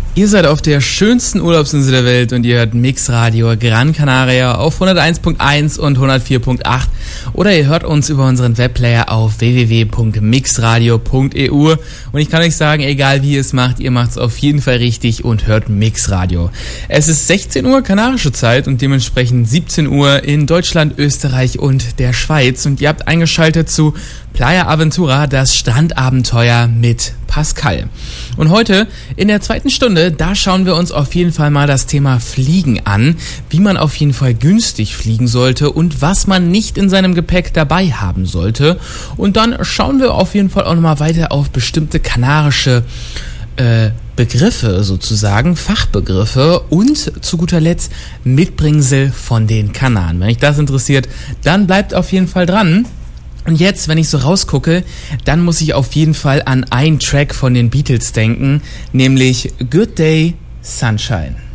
Ihr seid auf der schönsten Urlaubsinsel der Welt und ihr hört Mixradio Gran Canaria auf 101.1 und 104.8 oder ihr hört uns über unseren Webplayer auf www.mixradio.eu und ich kann euch sagen, egal wie ihr es macht, ihr macht es auf jeden Fall richtig und hört Mixradio. Es ist 16 Uhr kanarische Zeit und dementsprechend 17 Uhr in Deutschland, Österreich und der Schweiz und ihr habt eingeschaltet zu Playa Aventura, das Strandabenteuer mit Pascal. Und heute in der zweiten Stunde, da schauen wir uns auf jeden Fall mal das Thema Fliegen an, wie man auf jeden Fall günstig fliegen sollte und was man nicht in seinem Gepäck dabei haben sollte. Und dann schauen wir auf jeden Fall auch nochmal weiter auf bestimmte kanarische Begriffe sozusagen, Fachbegriffe und zu guter Letzt Mitbringsel von den Kanaren. Wenn euch das interessiert, dann bleibt auf jeden Fall dran. Und jetzt, wenn ich so rausgucke, dann muss ich auf jeden Fall an einen Track von den Beatles denken, nämlich Good Day, Sunshine.